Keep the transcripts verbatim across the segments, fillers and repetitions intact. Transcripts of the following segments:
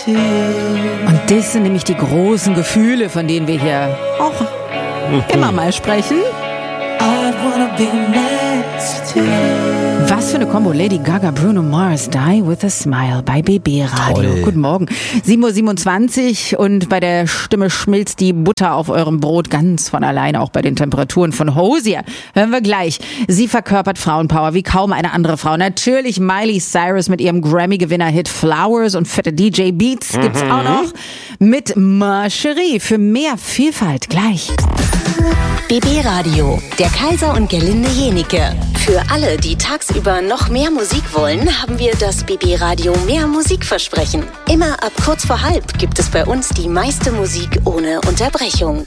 Und das sind nämlich die großen Gefühle, von denen wir hier auch immer mal sprechen. Was für eine Kombo. Lady Gaga, Bruno Mars, Die With A Smile bei B B Radio. Toll. Guten Morgen. sieben Uhr siebenundzwanzig und bei der Stimme schmilzt die Butter auf eurem Brot ganz von alleine, auch bei den Temperaturen von Hozier. Hören wir gleich. Sie verkörpert Frauenpower wie kaum eine andere Frau. Natürlich Miley Cyrus mit ihrem Grammy-Gewinner-Hit Flowers und fette D J Beats gibt's mhm. auch noch. Mit Marcherie für mehr Vielfalt gleich. B B Radio, der Kaiser und Gerlinde Jenike. Für alle, die tagsüber noch mehr Musik wollen, haben wir das B B Radio Mehr Musikversprechen. Immer ab kurz vor halb gibt es bei uns die meiste Musik ohne Unterbrechung.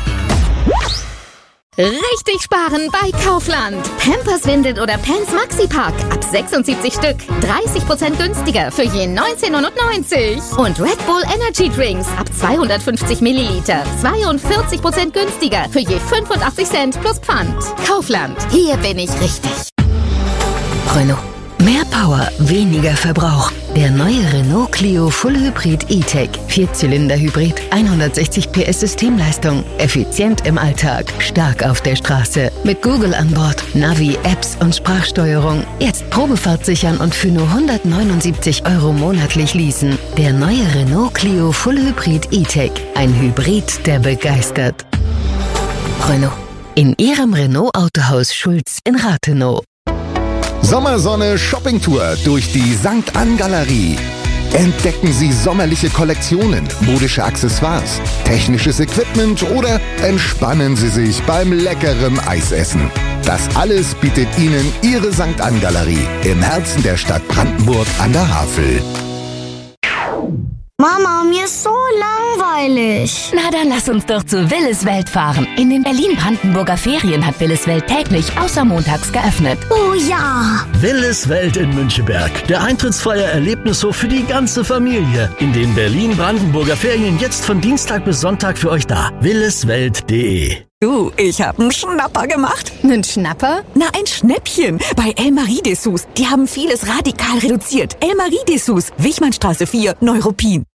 Richtig sparen bei Kaufland. Pampers, Windeln oder Pants Maxi-Pack ab sechsundsiebzig Stück. dreißig Prozent günstiger für je neunzehn neunundneunzig. Und Red Bull Energy Drinks ab zweihundertfünfzig Milliliter. zweiundvierzig Prozent günstiger für je fünfundachtzig Cent plus Pfand. Kaufland, hier bin ich richtig. Renault. Mehr Power, weniger Verbrauch. Der neue Renault Clio Full Hybrid E-Tech. Vierzylinder-Hybrid, hundertsechzig P S Systemleistung. Effizient im Alltag, stark auf der Straße. Mit Google an Bord, Navi, Apps und Sprachsteuerung. Jetzt Probefahrt sichern und für nur hundertneunundsiebzig Euro monatlich leasen. Der neue Renault Clio Full Hybrid E-Tech. Ein Hybrid, der begeistert. Renault. In Ihrem Renault Autohaus Schulz in Rathenow. Sommersonne Shoppingtour durch die Sankt Ann Galerie. Entdecken Sie sommerliche Kollektionen, modische Accessoires, technisches Equipment oder entspannen Sie sich beim leckeren Eisessen. Das alles bietet Ihnen Ihre Sankt Ann Galerie im Herzen der Stadt Brandenburg an der Havel. Mama, mir ist so langweilig. Na, dann lass uns doch zu Willis Welt fahren. In den Berlin-Brandenburger Ferien hat Willis Welt täglich außer montags geöffnet. Oh ja! Willis Welt in Müncheberg. Der eintrittsfreie Erlebnishof für die ganze Familie. In den Berlin-Brandenburger Ferien jetzt von Dienstag bis Sonntag für euch da. williswelt punkt de. Du, ich hab einen Schnapper gemacht. Nen Schnapper? Na, ein Schnäppchen. Bei El Marie-Dessous. Die haben vieles radikal reduziert. El Marie-Dessous, Wichmannstraße vier, Neuruppin.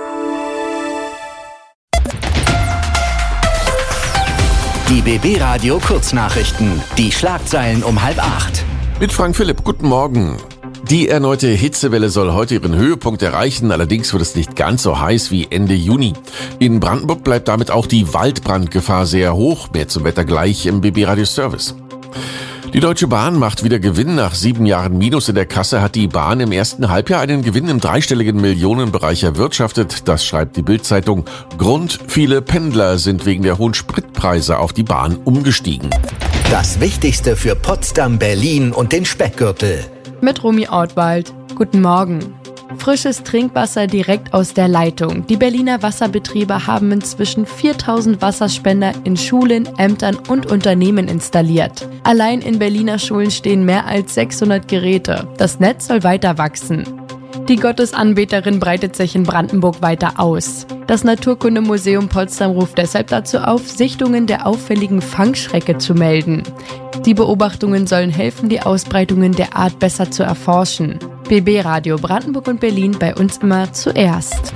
Die B B Radio Kurznachrichten. Die Schlagzeilen um halb acht. Mit Frank Philipp, guten Morgen. Die erneute Hitzewelle soll heute ihren Höhepunkt erreichen, allerdings wird es nicht ganz so heiß wie Ende Juni. In Brandenburg bleibt damit auch die Waldbrandgefahr sehr hoch, mehr zum Wetter gleich im B B Radio Service. Die Deutsche Bahn macht wieder Gewinn. Nach sieben Jahren Minus in der Kasse hat die Bahn im ersten Halbjahr einen Gewinn im dreistelligen Millionenbereich erwirtschaftet. Das schreibt die Bild-Zeitung. Grund: viele Pendler sind wegen der hohen Spritpreise auf die Bahn umgestiegen. Das Wichtigste für Potsdam, Berlin und den Speckgürtel. Mit Romy Ortwald. Guten Morgen. Frisches Trinkwasser direkt aus der Leitung. Die Berliner Wasserbetriebe haben inzwischen viertausend Wasserspender in Schulen, Ämtern und Unternehmen installiert. Allein in Berliner Schulen stehen mehr als sechshundert Geräte. Das Netz soll weiter wachsen. Die Gottesanbeterin breitet sich in Brandenburg weiter aus. Das Naturkundemuseum Potsdam ruft deshalb dazu auf, Sichtungen der auffälligen Fangschrecke zu melden. Die Beobachtungen sollen helfen, die Ausbreitungen der Art besser zu erforschen. B B Radio Brandenburg und Berlin, bei uns immer zuerst.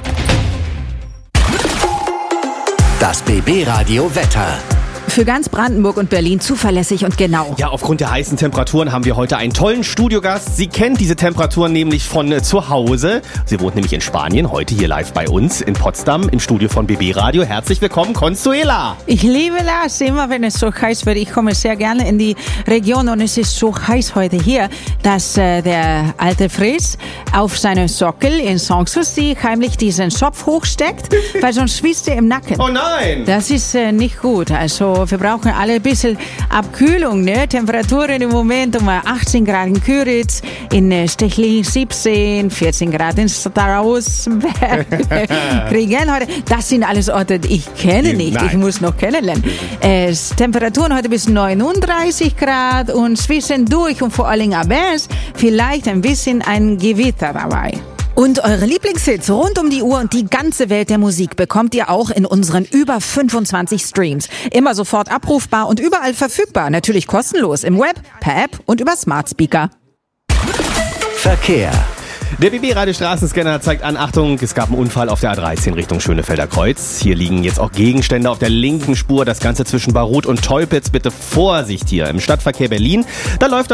Das B B Radio Wetter. Für ganz Brandenburg und Berlin zuverlässig und genau. Ja, aufgrund der heißen Temperaturen haben wir heute einen tollen Studiogast. Sie kennt diese Temperaturen nämlich von äh, zu Hause. Sie wohnt nämlich in Spanien, heute hier live bei uns in Potsdam im Studio von B B Radio. Herzlich willkommen, Consuela. Ich liebe das, immer wenn es so heiß wird. Ich komme sehr gerne in die Region und es ist so heiß heute hier, dass äh, der alte Fritz auf seinem Sockel in Sanssouci heimlich diesen Schopf hochsteckt, weil sonst schwitzt er im Nacken. Oh nein! Das ist äh, nicht gut. Also wir brauchen alle ein bisschen Abkühlung, ne? Temperaturen im Moment um achtzehn Grad in Küritz, in Stechlin siebzehn, vierzehn Grad in Strausberg. Kriegen heute. Das sind alles Orte, die ich kenne nicht. Nein. Ich muss noch kennenlernen. Äh, Temperaturen heute bis neununddreißig Grad und zwischendurch und vor allem abends vielleicht ein bisschen ein Gewitter dabei. Und eure Lieblingshits rund um die Uhr und die ganze Welt der Musik bekommt ihr auch in unseren über fünfundzwanzig Streams. Immer sofort abrufbar und überall verfügbar. Natürlich kostenlos im Web, per App und über Smart Speaker. Verkehr. Der B B-Radio-Straßenscanner zeigt an, Achtung, es gab einen Unfall auf der A dreizehn Richtung Schönefelder Kreuz. Hier liegen jetzt auch Gegenstände auf der linken Spur. Das Ganze zwischen Baruth und Teupitz. Bitte Vorsicht hier im Stadtverkehr Berlin. Da läuft